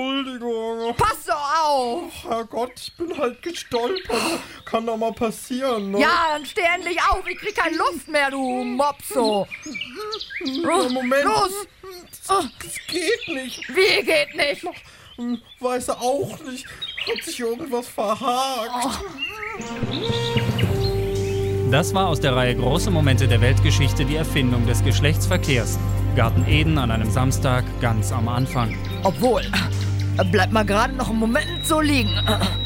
Entschuldigung. Pass doch auf! Herrgott, ich bin halt gestolpert. Kann doch mal passieren, ne? Ja, dann steh endlich auf. Ich krieg keine Luft mehr, du Mopso. Moment. Los! Das geht nicht. Wie geht nicht? Weiß er auch nicht. Hat sich irgendwas verhakt. Das war aus der Reihe Große Momente der Weltgeschichte die Erfindung des Geschlechtsverkehrs. Garten Eden an einem Samstag, ganz am Anfang. Obwohl, bleib mal gerade noch einen Moment so liegen.